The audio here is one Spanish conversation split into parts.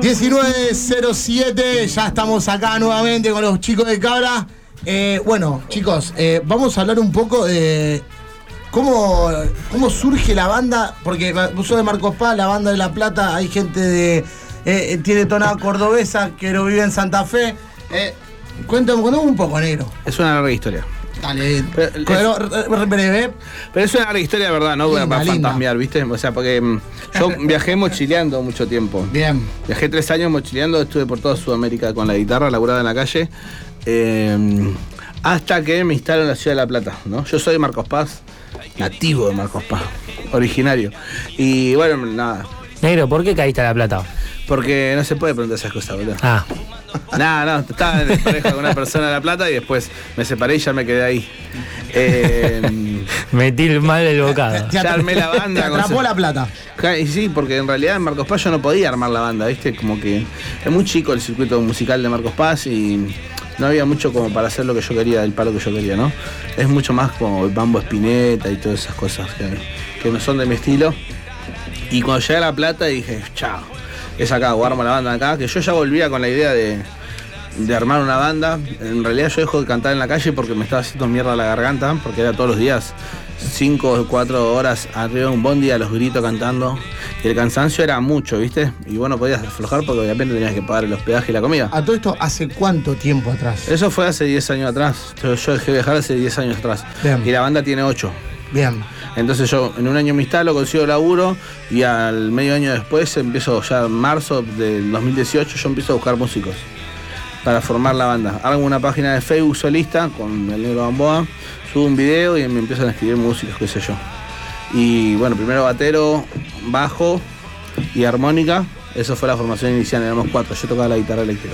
19:07, ya estamos acá nuevamente con los chicos de Cabra. Bueno, chicos, vamos a hablar un poco de cómo surge la banda, porque vos sos de Marcos Paz, la banda de La Plata, hay gente de tiene tonada cordobesa que no vive en Santa Fe. Cuéntame un poco, negro. Es una larga historia. Dale, breve. Pero es una larga historia, ¿verdad? No para fantasmear, ¿viste? O sea, porque yo viajé mochileando mucho tiempo. Bien. Viajé 3 años mochileando, estuve por toda Sudamérica con la guitarra, laburada en la calle. Hasta que me instalé en la ciudad de La Plata, ¿no? Yo soy de Marcos Paz, nativo de Marcos Paz, originario. Y bueno, nada. Negro, ¿por qué caíste a La Plata? Porque no se puede preguntar esas cosas, boludo. Ah. No, estaba en pareja con una persona de La Plata y después me separé y ya me quedé ahí. Metí mal el bocado. Ya armé la banda. Te atrapó La Plata. Y sí, porque en realidad en Marcos Paz yo no podía armar la banda, ¿viste? Como que es muy chico el circuito musical de Marcos Paz y no había mucho como para hacer lo que yo quería, el palo que yo quería, ¿no? Es mucho más como el Bambo Spinetta y todas esas cosas que no son de mi estilo. Y cuando llegué a La Plata dije, chao, es acá, o armo la banda acá, que yo ya volvía con la idea de armar una banda. En realidad yo dejo de cantar en la calle porque me estaba haciendo mierda la garganta, porque era todos los días 5 o 4 horas arriba de un bondi a los gritos cantando. Y el cansancio era mucho, ¿viste? Y vos no podías aflojar porque obviamente tenías que pagar el hospedaje y la comida. ¿A todo esto hace cuánto tiempo atrás? Eso fue hace 10 años atrás. Yo dejé de viajar hace 10 años atrás. Bien. Y la banda tiene 8. Bien. Entonces yo en un año me instalo, consigo laburo y al medio año después empiezo, ya en marzo del 2018, yo empiezo a buscar músicos para formar la banda. Hago una página de Facebook solista con el negro Gamboa, subo un video y me empiezan a escribir músicos, qué sé yo. Y bueno, primero batero, bajo y armónica. Eso fue la formación inicial, éramos 4. Yo tocaba la guitarra eléctrica.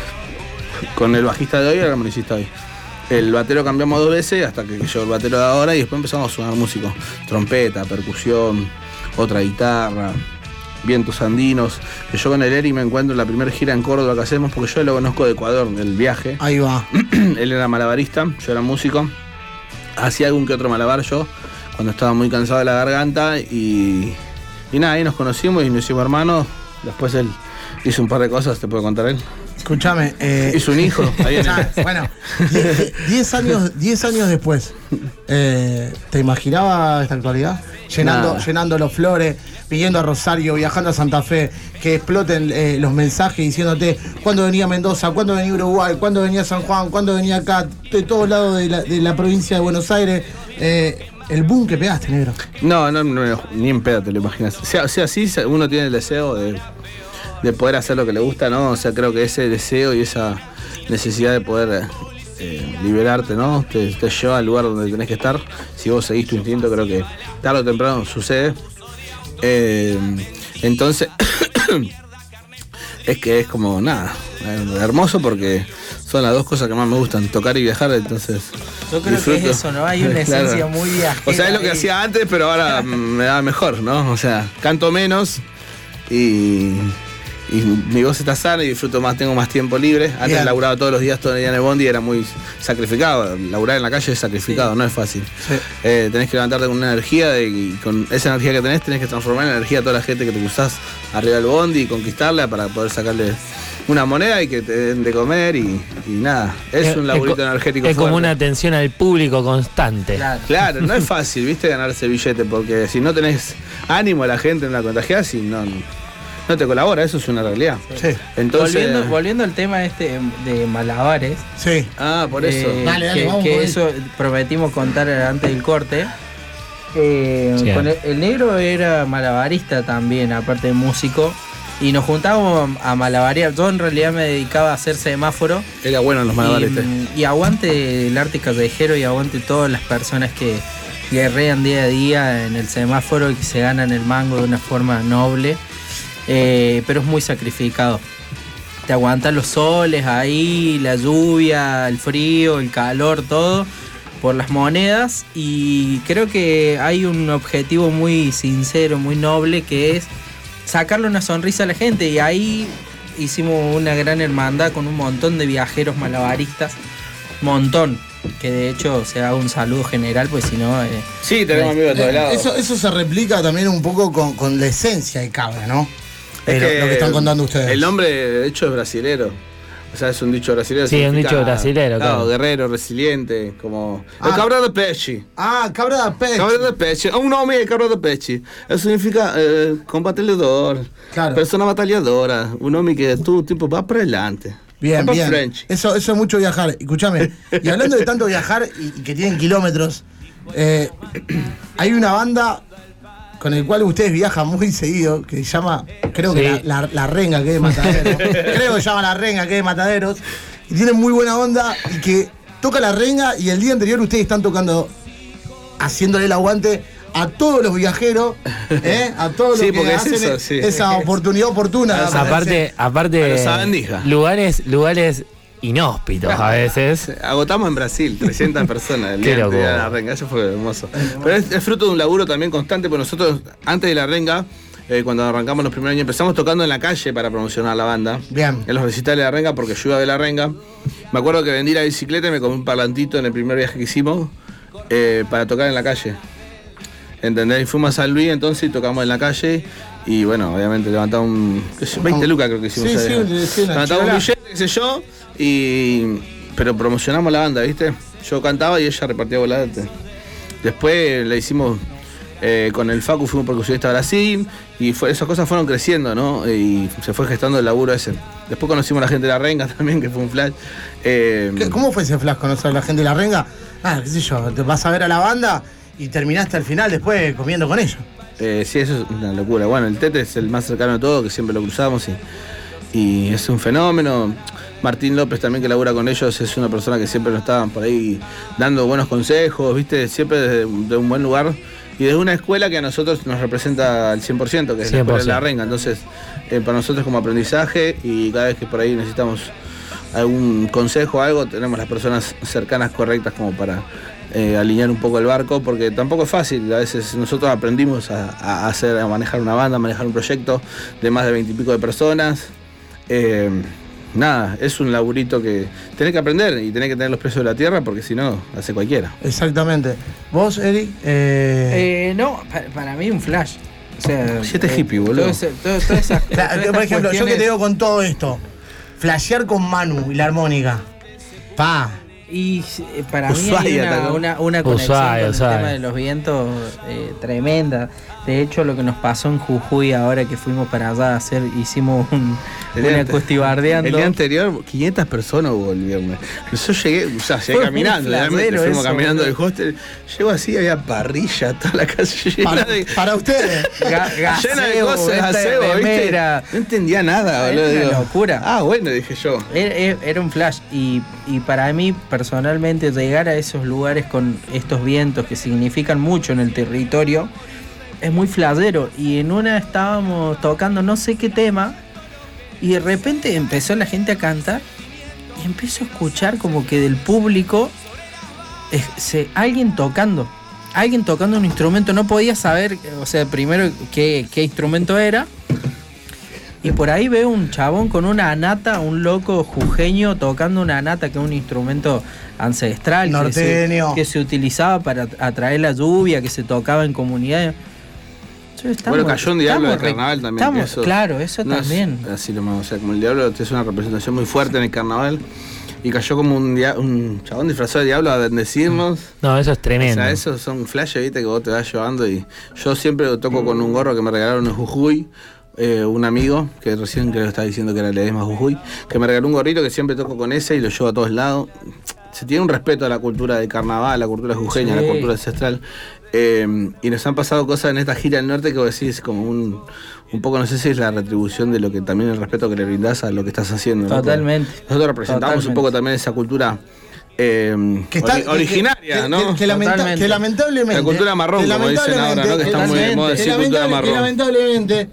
Con el bajista de hoy y el armonicista de hoy. El batero cambiamos 2 veces hasta que llegó el batero de ahora y después empezamos a sumar músicos. Trompeta, percusión, otra guitarra, vientos andinos. Que yo con el Eri me encuentro en la primera gira en Córdoba que hacemos, porque yo lo conozco de Ecuador, del viaje. Ahí va. Él era malabarista, yo era músico. Hacía algún que otro malabar yo, cuando estaba muy cansado de la garganta. Y nada, ahí nos conocimos y nos hicimos hermanos. Después él hizo un par de cosas, ¿te puedo contar él? Escuchame. Hizo un hijo. Ahí bueno, 10 años después, ¿te imaginabas esta actualidad? Llenando los flores, pidiendo a Rosario, viajando a Santa Fe, que exploten los mensajes diciéndote cuándo venía Mendoza, cuándo venía Uruguay, cuándo venía San Juan, cuándo venía acá, de todos lados de la provincia de Buenos Aires. El boom que pegaste, negro. No, ni en pedo te lo imaginas. O sea, sí, uno tiene el deseo de poder hacer lo que le gusta, ¿no? O sea, creo que ese deseo y esa necesidad de poder liberarte, ¿no? Te lleva al lugar donde tenés que estar. Si vos seguís tu instinto, creo que tarde o temprano sucede. Entonces, es como nada, hermoso porque son las 2 cosas que más me gustan, tocar y viajar, entonces yo creo disfruto. Que es eso, ¿no? Hay una esencia claro. Muy viajera. O sea, es lo que hacía antes, pero ahora me da mejor, ¿no? O sea, canto menos y mi voz está sana y disfruto más, tengo más tiempo libre. Antes laburaba todos los días, todo el día en el bondi, era muy sacrificado. Laburar en la calle es sacrificado, sí. No es fácil. Sí. Tenés que levantarte con una energía y con esa energía que tenés que transformar en energía a toda la gente que te cruzás arriba del bondi y conquistarla para poder sacarle una moneda y que te den de comer y nada. Es un laburito energético es fuerte. Como una atención al público constante. Claro, no es fácil, ¿viste? Ganarse billete porque si no tenés ánimo a la gente, no la contagiás y no te colabora, eso es una realidad. Sí. Entonces, volviendo al tema de malabares. Sí. Por eso. Dale, vamos que eso prometimos contar antes del corte. Con el negro era malabarista también, aparte de músico. Y nos juntábamos a malabarear. Yo en realidad me dedicaba a hacer semáforo. Era bueno en los malabares. Y aguante el arte callejero y aguante todas las personas que guerrean día a día en el semáforo y que se ganan el mango de una forma noble. Pero es muy sacrificado. Te aguantan los soles ahí, la lluvia, el frío, el calor, todo por las monedas. Y creo que hay un objetivo muy sincero, muy noble, que es sacarle una sonrisa a la gente. Y ahí hicimos una gran hermandad con un montón de viajeros malabaristas. Montón. Que de hecho se haga un saludo general, pues si no... sí, tenemos amigos de todos lados. Eso se replica también un poco con la esencia de Cabra, ¿no? lo que están contando ustedes. El nombre, de hecho, es brasilero. O sea, es un dicho brasilero. Sí, un dicho brasilero, claro. Guerrero, resiliente, como... El cabra de peixe. Cabra de peixe. Cabra de peixe. Un nombre de cabra de peixe. Eso significa combatedor, claro. Persona batalladora. Un hombre que todo el tiempo va para adelante. Bien, bien. French. Eso es mucho viajar. Escúchame, y hablando de tanto viajar y que tienen kilómetros, hay una banda con el cual ustedes viajan muy seguido, que se llama, creo que la Renga, que es de Mataderos. Creo que se llama La Renga, que es de Mataderos. Y tienen muy buena onda y que toca La Renga y el día anterior ustedes están tocando, haciéndole el aguante a todos los viajeros, a todos los que hacen esa oportunidad oportuna. Aparte lugares inhóspitos a veces. Agotamos en Brasil 300 personas el día de La Renga, eso fue hermoso. Pero es fruto de un laburo también constante, porque nosotros antes de La Renga, cuando arrancamos los primeros años, empezamos tocando en la calle para promocionar la banda. Bien. En los recitales de La Renga, porque yo iba de La Renga. Me acuerdo que vendí la bicicleta y me comí un parlantito en el primer viaje que hicimos para tocar en la calle. ¿Entendés? Y fuimos a San Luis entonces y tocamos en la calle. Y bueno, obviamente levantamos 20 lucas creo que hicimos. Sí, levantamos un billete, qué sé yo. Pero promocionamos la banda, ¿viste? Yo cantaba y ella repartía volante. Después la hicimos con el Facu, fuimos percusionista a Brasil. Y esas cosas fueron creciendo, ¿no? Y se fue gestando el laburo ese. Después conocimos a la gente de La Renga también, que fue un flash. ¿Cómo fue ese flash, conocer a la gente de La Renga? Qué sé yo, te vas a ver a la banda y terminaste al final después comiendo con ellos. Sí, eso es una locura. Bueno, el Tete es el más cercano de todo, que siempre lo cruzamos y es un fenómeno. Martín López también, que labura con ellos, es una persona que siempre nos está por ahí dando buenos consejos, ¿viste? Siempre desde un buen lugar y desde una escuela que a nosotros nos representa al 100%, que es la escuela de La Renga. Entonces, para nosotros como aprendizaje, y cada vez que por ahí necesitamos algún consejo o algo, tenemos las personas cercanas correctas como para alinear un poco el barco, porque tampoco es fácil. A veces nosotros aprendimos a manejar una banda, a manejar un proyecto de más de 20 y pico de personas. Nada, es un laburito que tenés que aprender y tenés que tener los pies sobre la tierra, porque si no, hace cualquiera. Exactamente. ¿Vos, Eric? No, para mí un flash. O sea, hippie, boludo. Por ejemplo, yo que te digo con todo esto, flashear con Manu y la armónica. Y para mí hay una conexión con el tema de los vientos tremenda. De hecho, lo que nos pasó en Jujuy ahora que fuimos para allá hicimos una cuestibardeando. El día anterior, 500 personas hubo el viernes. Yo llegué caminando, realmente fuimos caminando del hostel. Llego así, había parrilla, toda la calle llena para ustedes. Llena de cosas, aseo, ¿viste? No entendía nada, boludo. Era una locura. Bueno, dije yo. Era un flash. Y para mí, personalmente, llegar a esos lugares con estos vientos que significan mucho en el territorio es muy flashero. Y en una estábamos tocando no sé qué tema y de repente empezó la gente a cantar y empiezo a escuchar como que del público alguien tocando un instrumento. No podía saber, o sea, primero qué instrumento era. Y por ahí veo un chabón con una anata, un loco jujeño tocando una anata, que es un instrumento ancestral norteño, que se utilizaba para atraer la lluvia, que se tocaba en comunidades. Cayó un diablo de carnaval también. Eso no también. Así nomás, o sea, como el diablo es una representación muy fuerte en el carnaval. Y cayó como un chabón disfrazado de diablo a bendecirnos. No, eso es tremendo. O sea, esos son flashes, viste, que vos te vas llevando. Y yo siempre toco con un gorro que me regalaron en Jujuy. Un amigo, que recién creo que estaba diciendo que era Ledesma Jujuy, que me regaló un gorrito que siempre toco con ese y lo llevo a todos lados. Se tiene un respeto a la cultura del carnaval, a la cultura jujeña, a la cultura ancestral. Y nos han pasado cosas en esta gira del norte que vos decís como un poco, no sé si es la retribución de lo que también el respeto que le brindás a lo que estás haciendo. Totalmente. ¿No? Nosotros representamos un poco también esa cultura originaria, ¿no? Que lamentablemente. La cultura marrón, como dicen ahora, ¿no? Que está muy de moda decir cultura marrón. Que lamentablemente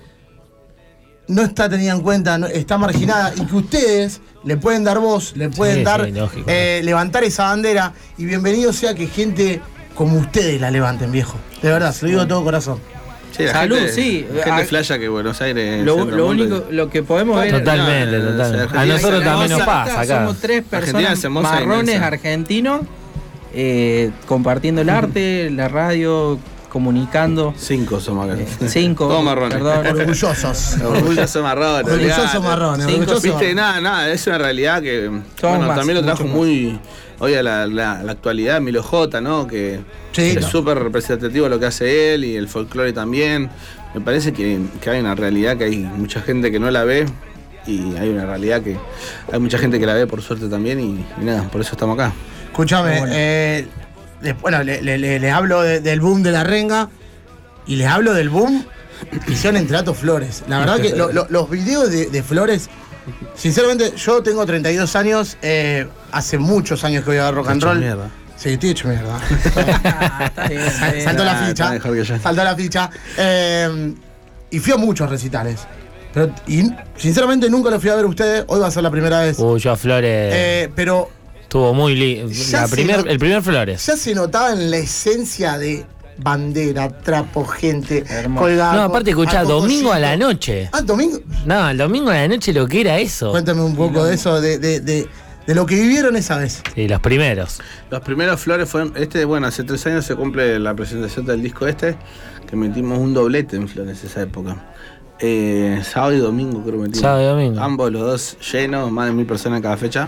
no está tenida en cuenta, está marginada, y que ustedes le pueden dar voz, le pueden levantar esa bandera, y bienvenido sea que gente como ustedes la levanten, viejo. De verdad, se lo digo de todo corazón. Sí, salud, gente flasha que Buenos Aires. Lo que podemos ver. Totalmente. A nosotros también nos pasa acá. Somos tres personas marrones argentinos compartiendo el arte, la radio, comunicando. 5 somos acá. 5. Todos marrones. Perdón. Orgullosos. Orgulloso marrón. Orgulloso marrón. Viste, nada, es una realidad que, bueno, más, también lo trajo muy hoy a la actualidad Milo J, ¿no? Que es súper representativo lo que hace él y el folclore también. Me parece que hay una realidad que hay mucha gente que no la ve y hay una realidad que hay mucha gente que la ve por suerte también y nada, por eso estamos acá. Escúchame, bueno, les hablo del boom de la renga y les hablo del boom que hicieron entre Ato Flores. La verdad que los videos de Flores, sinceramente, yo tengo 32 años, hace muchos años que voy a ver rock and roll. Mierda. Sí, estoy hecho mierda. Saltó la ficha. Y fui a muchos recitales. Y sinceramente nunca lo fui a ver a ustedes. Hoy va a ser la primera vez. Yo a Flores. Pero estuvo muy lindo. El primer Flores. Ya se notaba en la esencia de bandera, trapo, gente colgada. No, aparte escuchá, domingo a la noche. ¿Domingo? No, el domingo a la noche lo que era eso. Cuéntame un poco de eso, de lo que vivieron esa vez. Sí, los primeros. Los primeros Flores fueron, bueno, hace 3 años se cumple la presentación del disco que metimos un doblete en Flores esa época. Sábado y domingo creo que metimos. Sábado y domingo. Ambos, los dos llenos, más de 1000 personas en cada fecha.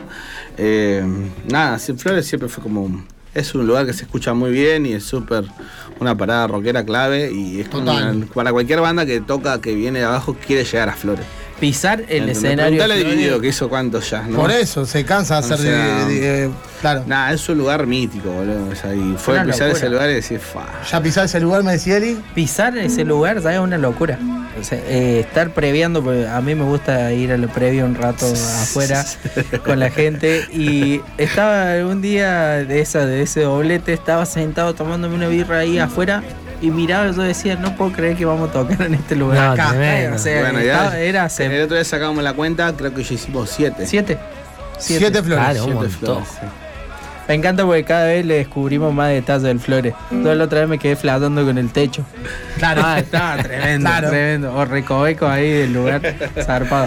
Nada, Flores siempre fue como es un lugar que se escucha muy bien y es súper una parada rockera clave y es como para cualquier banda que toca, que viene de abajo, quiere llegar a Flores. Pisar el escenario. Preguntale a Dividido que hizo cuántos ya, ¿no? Por eso, se cansa de hacer claro. Nada, es un lugar mítico, boludo. O sea, y fue a pisar ese lugar y decir, fa. ¿Ya pisar ese lugar, me decía Eli? Pisar ese lugar, ¿sabes? Es una locura. O sea, estar previando, porque a mí me gusta ir al previo un rato afuera con la gente. Y estaba un día de ese doblete, estaba sentado tomándome una birra ahí afuera. Y miraba, yo decía, no puedo creer que vamos a tocar en este lugar acá. O sea, bueno, el otro día sacamos la cuenta, creo que ya hicimos 7. 7 Flores. Claro, 7 Flores. Sí. Me encanta porque cada vez le descubrimos más detalles del Flores. Yo la otra vez me quedé flasheando con el techo. Claro. Estaba tremendo, tremendo. O recoveco ahí del lugar zarpado.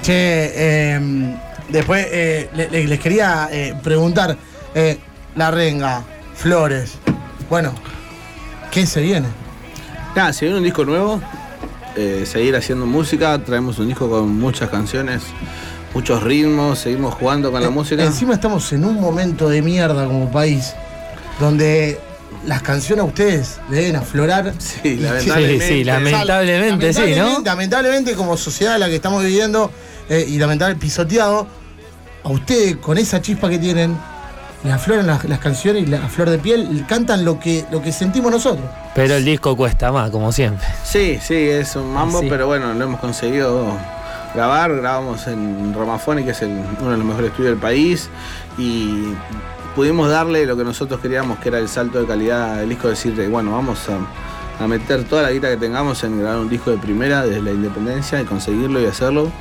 Che, después les quería preguntar, La Renga, Flores, bueno, ¿qué se viene? Nada, se viene un disco nuevo, seguir haciendo música, traemos un disco con muchas canciones, muchos ritmos, seguimos jugando con la música. Encima estamos en un momento de mierda como país, donde las canciones a ustedes le deben aflorar. Sí, lamentablemente, sí, ¿no? Lamentablemente, como sociedad en la que estamos viviendo, y lamentablemente pisoteado, a ustedes con esa chispa que tienen, les afloran las canciones y a flor de piel cantan lo que sentimos nosotros. Pero el disco cuesta más, como siempre. Sí, es un mambo, pero bueno, lo hemos conseguido grabar. Grabamos en Romafone, que es uno de los mejores estudios del país, y pudimos darle lo que nosotros queríamos, que era el salto de calidad del disco, decir, bueno, vamos a meter toda la guita que tengamos en grabar un disco de primera desde la independencia y conseguirlo y hacerlo.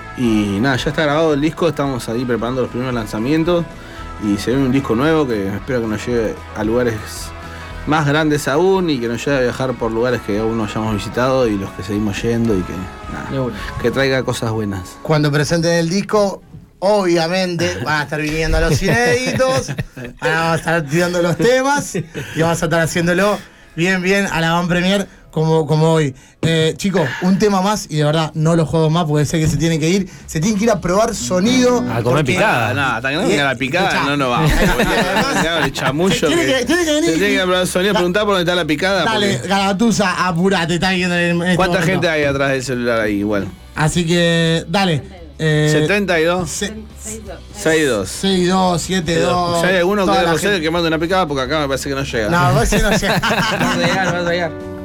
Y nada, ya está grabado el disco, estamos ahí preparando los primeros lanzamientos. Y se viene un disco nuevo que espero que nos lleve a lugares más grandes aún y que nos lleve a viajar por lugares que aún no hayamos visitado y los que seguimos yendo y que traiga cosas buenas. Cuando presenten el disco, obviamente van a estar viniendo a los inéditos, vamos a estar tirando los temas y vamos a estar haciéndolo bien a la Van Premier como hoy. Chicos, un tema más y de verdad no lo juego más porque sé que se tienen que ir a probar sonido. A comer picada. No, hasta que no venga la picada no vamos. El chamullo. Tiene que probar sonido, preguntar por dónde está la picada. Dale, Galatuza, apurate, está viendo en este ¿Cuánta momento. gente hay atrás del celular ahí igual? Así que, dale. 72 62 72 Si hay alguno que debe ser que mande una picada, porque acá me parece que no llega. No, a ver si no llega. Vas a llegar.